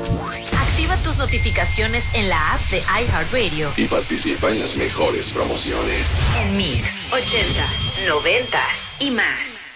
Activa tus notificaciones en la app de iHeartRadio y participa en las mejores promociones. en Mix, 80s, 90s y más.